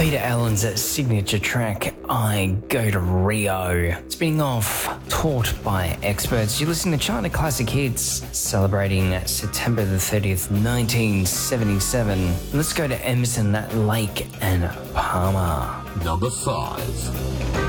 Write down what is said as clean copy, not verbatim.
Peter Allen's signature track, I Go to Rio. Spinning off Taught by Experts. You're listening to China Classic Hits, celebrating September the 30th, 1977. Let's go to Emerson, Lake and Palmer. Number 5.